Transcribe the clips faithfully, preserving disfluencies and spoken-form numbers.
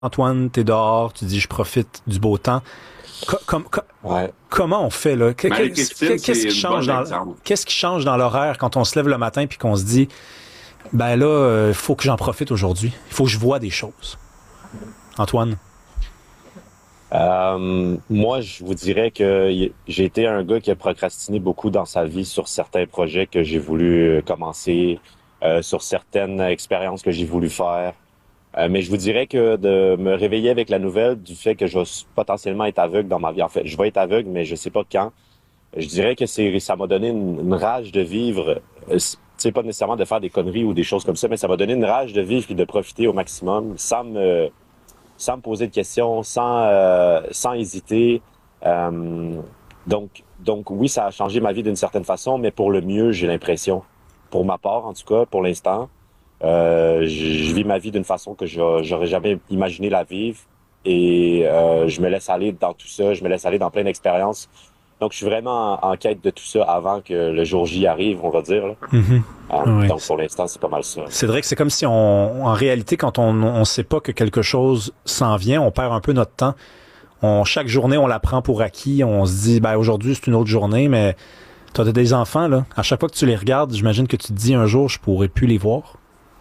Antoine, t'es dehors, tu dis je profite du beau temps. Co- com- com- Ouais. Comment on fait là? Que- Marie-Christine, qu'est- Qu'est-ce c'est qui une change bonne dans exemple. qu'est-ce qui change dans l'horaire quand on se lève le matin puis qu'on se dit ben là, euh, faut que j'en profite aujourd'hui. Il faut que je vois des choses. Antoine? Euh, moi, je vous dirais que y- j'ai été un gars qui a procrastiné beaucoup dans sa vie sur certains projets que j'ai voulu euh, commencer, euh, sur certaines expériences que j'ai voulu faire. Euh, mais je vous dirais que de me réveiller avec la nouvelle du fait que je vais potentiellement être aveugle dans ma vie. En fait, je vais être aveugle, mais je sais pas quand. Je dirais que c'est, ça m'a donné une, une rage de vivre. Euh, c'est pas nécessairement de faire des conneries ou des choses comme ça, mais ça m'a donné une rage de vivre et de profiter au maximum sans me, sans me poser de questions, sans, euh, sans hésiter. Euh, donc, donc oui, ça a changé ma vie d'une certaine façon, mais pour le mieux, j'ai l'impression. Pour ma part, en tout cas, pour l'instant. Euh, je, je vis ma vie d'une façon que je, j'aurais jamais imaginé la vivre et euh, je me laisse aller dans tout ça, je me laisse aller dans plein d'expériences. Donc, je suis vraiment en, en quête de tout ça avant que le jour J arrive, on va dire. Là. Mm-hmm. Ah, oui. Donc, pour l'instant, c'est pas mal ça. C'est vrai que c'est comme si on, en réalité, quand on ne sait pas que quelque chose s'en vient, on perd un peu notre temps. On, chaque journée, on la prend pour acquis. On se dit, ben aujourd'hui, c'est une autre journée, mais tu as des enfants, là. À chaque fois que tu les regardes, j'imagine que tu te dis un jour, je pourrais plus les voir.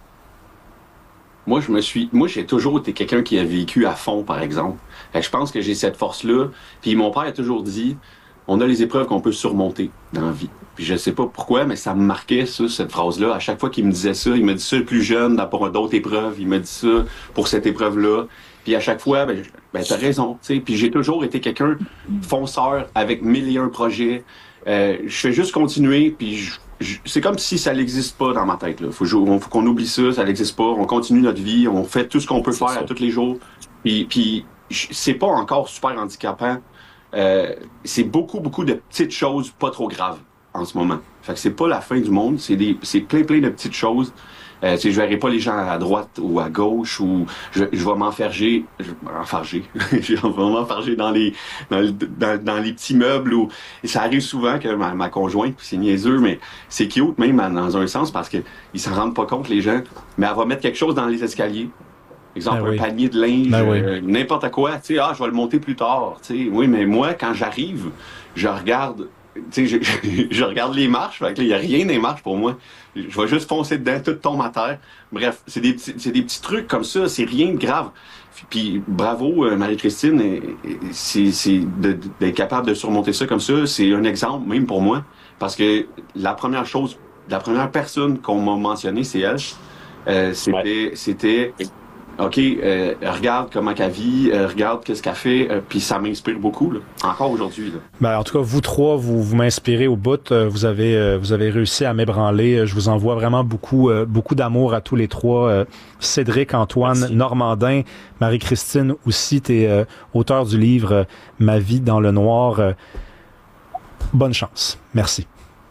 Moi, je me suis, moi, j'ai toujours été quelqu'un qui a vécu à fond, par exemple. Fait que je pense que j'ai cette force-là. Puis mon père a toujours dit, on a les épreuves qu'on peut surmonter dans la vie. Puis je sais pas pourquoi, mais ça me marquait, ça, cette phrase-là. À chaque fois qu'il me disait ça, il me dit ça le plus jeune, pour d'autres épreuves, il me dit ça pour cette épreuve-là. Puis à chaque fois, ben, ben t'as raison, tu sais. Puis j'ai toujours été quelqu'un fonceur avec mille et un projets. Euh, je fais juste continuer, puis je, je, c'est comme si ça n'existe pas dans ma tête. Là. Faut, faut qu'on oublie ça, ça n'existe pas. On continue notre vie, on fait tout ce qu'on peut C'est faire ça. à tous les jours. Puis, puis c'est pas encore super handicapant. Euh, c'est beaucoup, beaucoup de petites choses pas trop graves en ce moment. Fait que c'est pas la fin du monde, c'est des, c'est plein, plein de petites choses. Euh, tu sais, je verrai pas les gens à droite ou à gauche ou je, je vais m'enfarger, je, m'enfarger, je vais m'enfarger dans les, dans, le- dans, dans les petits meubles où, et ça arrive souvent que ma, ma conjointe, puis c'est niaiseux, mais c'est cute même dans un sens parce que ils s'en rendent pas compte les gens, mais elle va mettre quelque chose dans les escaliers. Exemple, Ben oui. un panier de linge, Ben oui. euh, n'importe quoi, tu sais, ah, je vais le monter plus tard, tu sais. Oui, mais moi, quand j'arrive, je regarde, tu sais, je, je, je regarde les marches, fait que là, il y a rien dans les marches pour moi. Je vais juste foncer dedans, tout tombe à terre. Bref, c'est des petits, c'est des petits trucs comme ça, c'est rien de grave. Puis bravo, euh, Marie-Christine, et- et- c'est, c'est de- d'être capable de surmonter ça comme ça, c'est un exemple même pour moi, parce que la première chose, la première personne qu'on m'a mentionné, c'est elle. Euh, c'était, Ouais. c'était, OK, euh, regarde comment qu'elle vit, euh, regarde qu'est-ce qu'elle fait, euh, puis ça m'inspire beaucoup, là, encore aujourd'hui. Là. Ben, en tout cas, vous trois, vous, vous m'inspirez au bout. Euh, Vous avez, euh, vous avez réussi à m'ébranler. Euh, Je vous envoie vraiment beaucoup, euh, beaucoup d'amour à tous les trois. Euh, Cédric, Antoine, Merci. Normandin, Marie-Christine aussi, t'es euh, auteur du livre euh, Ma vie dans le noir. Euh, bonne chance. Merci.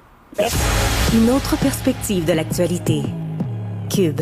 Une autre perspective de l'actualité. Cube.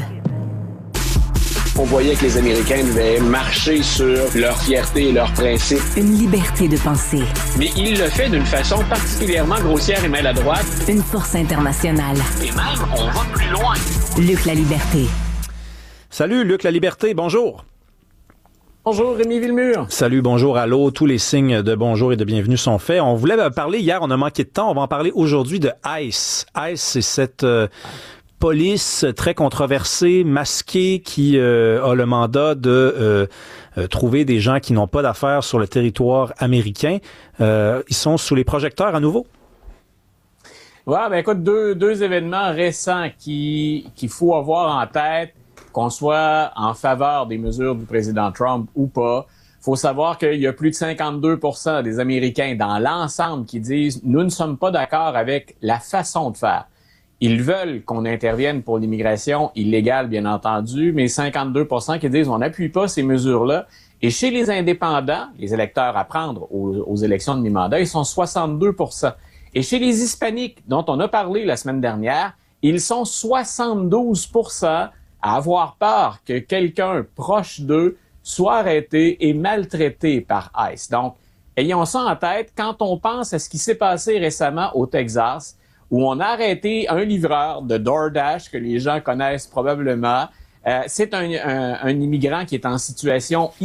On voyait que les Américains devaient marcher sur leur fierté et leurs principes. Une liberté de penser. Mais il le fait d'une façon particulièrement grossière et maladroite. Une force internationale. Et même, on va plus loin. Luc La Liberté. Salut, Luc La Liberté. Bonjour. Bonjour, Rémi Villemur. Salut, bonjour, allô. Tous les signes de bonjour et de bienvenue sont faits. On voulait parler hier, on a manqué de temps. On va en parler aujourd'hui de ICE. ICE, c'est cette euh, police très controversée, masquée, qui euh, a le mandat de euh, euh, trouver des gens qui n'ont pas d'affaires sur le territoire américain. Euh, ils sont sous les projecteurs à nouveau. Ouais, ben écoute, deux, deux événements récents qui qu'il faut avoir en tête, qu'on soit en faveur des mesures du président Trump ou pas. Faut savoir qu'il y a plus de cinquante-deux pour cent des Américains dans l'ensemble qui disent « Nous ne sommes pas d'accord avec la façon de faire ». Ils veulent qu'on intervienne pour l'immigration illégale, bien entendu, mais cinquante-deux pour cent qui disent « On n'appuie pas ces mesures-là ». Et chez les indépendants, les électeurs à prendre aux, aux élections de mi-mandat, ils sont soixante-deux pour cent. Et chez les hispaniques, dont on a parlé la semaine dernière, ils sont soixante-douze pour cent à avoir peur que quelqu'un proche d'eux soit arrêté et maltraité par ICE. Donc, ayons ça en tête quand on pense à ce qui s'est passé récemment au Texas, où on a arrêté un livreur de DoorDash que les gens connaissent probablement. Euh, c'est un, un, un immigrant qui est en situation